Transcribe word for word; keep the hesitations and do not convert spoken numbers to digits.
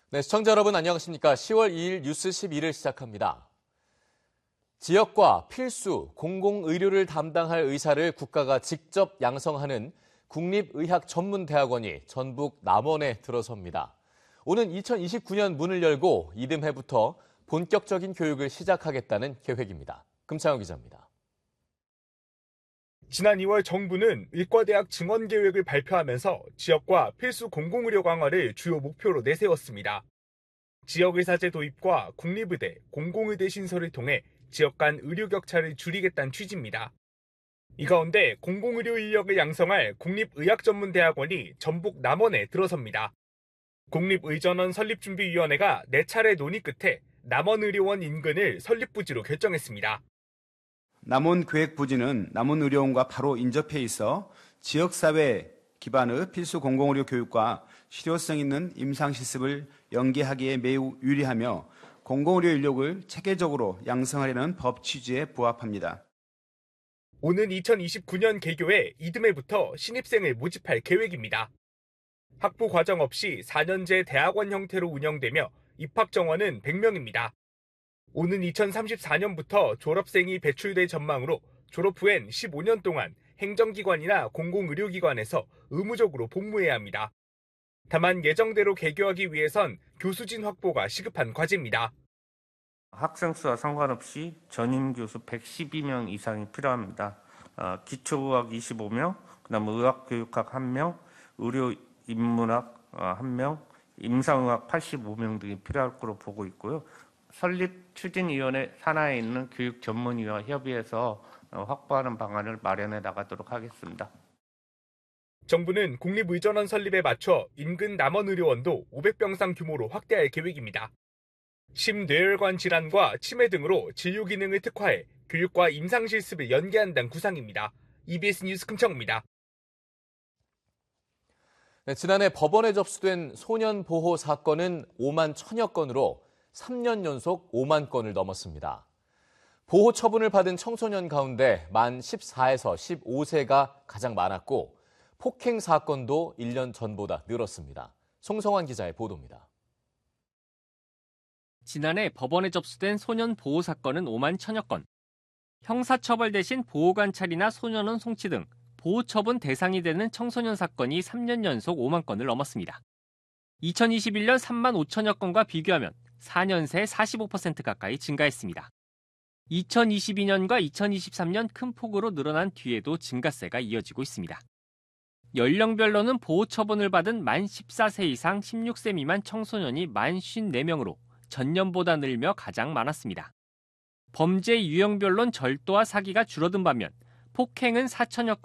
네, 시청자 여러분 안녕하십니까? 시월 이일 뉴스 십이를 시작합니다. 지역과 필수 공공의료를 담당할 의사를 국가가 직접 양성하는 국립의학전문대학원이 전북 남원에 들어섭니다. 오는 이천이십구년 문을 열고 이듬해부터 본격적인 교육을 시작하겠다는 계획입니다. 금창호 기자입니다. 지난 이월 정부는 의과대학 증원 계획을 발표하면서 지역과 필수 공공의료 강화를 주요 목표로 내세웠습니다. 지역의사제 도입과 국립의대, 공공의대 신설을 통해 지역 간 의료 격차를 줄이겠다는 취지입니다. 이 가운데 공공의료 인력을 양성할 국립의학전문대학원이 전북 남원에 들어섭니다. 국립의전원 설립준비위원회가 네 차례 논의 끝에 남원의료원 인근을 설립부지로 결정했습니다. 남원교획부지는 남원의료원과 바로 인접해 있어 지역사회 기반의 필수 공공의료 교육과 실효성 있는 임상실습을 연계하기에 매우 유리하며 공공의료 인력을 체계적으로 양성하려는 법 취지에 부합합니다. 오는 이천이십구년 개교에 이듬해부터 신입생을 모집할 계획입니다. 학부 과정 없이 사년제 대학원 형태로 운영되며 입학 정원은 백 명입니다. 오는 이천삼십사년부터 졸업생이 배출될 전망으로 졸업 후엔 십오년 동안 행정기관이나 공공의료기관에서 의무적으로 복무해야 합니다. 다만 예정대로 개교하기 위해선 교수진 확보가 시급한 과제입니다. 학생 수와 상관없이 전임 교수 백십이명 이상이 필요합니다. 어, 기초의학 이십오명, 그다음 의학교육학 한 명, 의료인문학 어, 한 명, 임상의학 팔십오명 등이 필요할 것으로 보고 있고요. 설립 추진위원회 산하에 있는 교육전문위와 협의해서 확보하는 방안을 마련해 나가도록 하겠습니다. 정부는 국립의전원 설립에 맞춰 인근 남원의료원도 오백 병상 규모로 확대할 계획입니다. 심뇌혈관 질환과 치매 등으로 진료 기능을 특화해 교육과 임상실습을 연계한다는 구상입니다. 이비에스 뉴스 금창호입니다. 네, 지난해 법원에 접수된 소년보호 사건은 오만 천여 건으로 삼년 연속 오만 건을 넘었습니다. 보호 처분을 받은 청소년 가운데 만 십사에서 십오세가 가장 많았고 폭행 사건도 일 년 전보다 늘었습니다. 송성환 기자의 보도입니다. 지난해 법원에 접수된 소년 보호 사건은 오만 천여 건. 형사처벌 대신 보호관찰이나 소년원 송치 등 보호처분 대상이 되는 청소년 사건이 삼년 연속 오만 건을 넘었습니다. 이천이십일년 삼만 오천여 건과 비교하면 사년 새 사십오 퍼센트 가까이 증가했습니다. 이천이십이년과 이천이십삼년 큰 폭으로 늘어난 뒤에도 증가세가 이어지고 있습니다. 연령별로는 보호 처분을 받은 만 십사세 이상 십육세 미만 청소년이 만 오십사명으로 전년보다 늘며 가장 많았습니다. 범죄 유형별론 절도와 사기가 줄어든 반면 폭행은 사천여 건